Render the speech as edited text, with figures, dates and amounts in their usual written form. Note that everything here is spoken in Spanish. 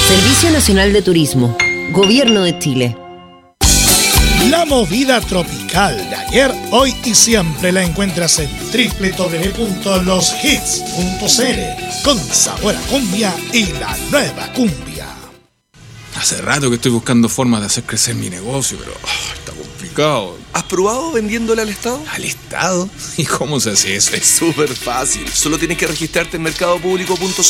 Servicio Nacional de Turismo, Gobierno de Chile. La movida tropical de ayer, hoy y siempre la encuentras en www.loshits.cl, con sabor a cumbia y la nueva cumbia. Hace rato que estoy buscando formas de hacer crecer mi negocio, pero está complicado. ¿Has probado vendiéndole al Estado? ¿Al Estado? ¿Y cómo se hace eso? Es súper fácil. Solo tienes que registrarte en mercadopublico.cl